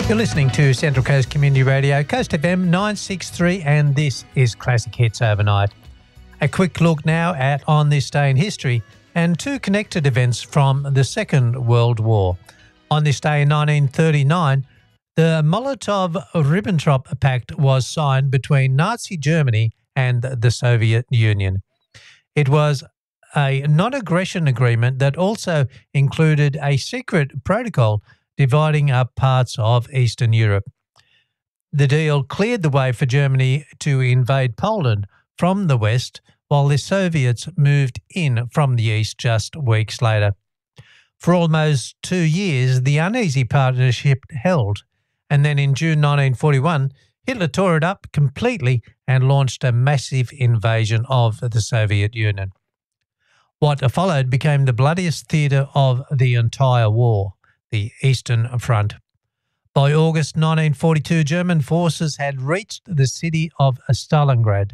You're listening to Central Coast Community Radio, Coast FM 963, and this is Classic Hits Overnight. A quick look now at On This Day in History and two connected events from the Second World War. On this day in 1939, the Molotov-Ribbentrop Pact was signed between Nazi Germany and the Soviet Union. It was a non-aggression agreement that also included a secret protocol dividing up parts of Eastern Europe. The deal cleared the way for Germany to invade Poland from the west, while the Soviets moved in from the east just weeks later. For almost 2 years, the uneasy partnership held, and then in June 1941, Hitler tore it up completely and launched a massive invasion of the Soviet Union. What followed became the bloodiest theatre of the entire war, the Eastern Front. By August 1942, German forces had reached the city of Stalingrad.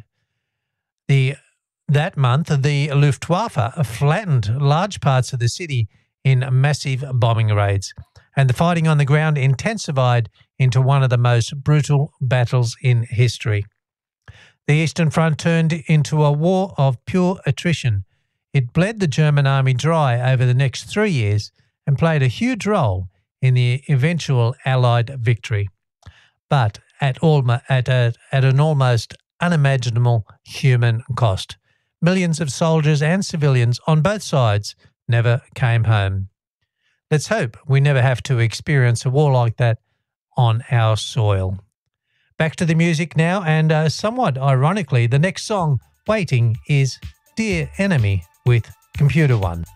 That month, the Luftwaffe flattened large parts of the city in massive bombing raids, and the fighting on the ground intensified into one of the most brutal battles in history. The Eastern Front turned into a war of pure attrition. It bled the German army dry over the next 3 years and played a huge role in the eventual Allied victory, but at an almost unimaginable human cost. Millions of soldiers and civilians on both sides never came home. Let's hope we never have to experience a war like that on our soil. Back to the music now, and somewhat ironically, the next song, Waiting, is Dear Enemy with Computer One.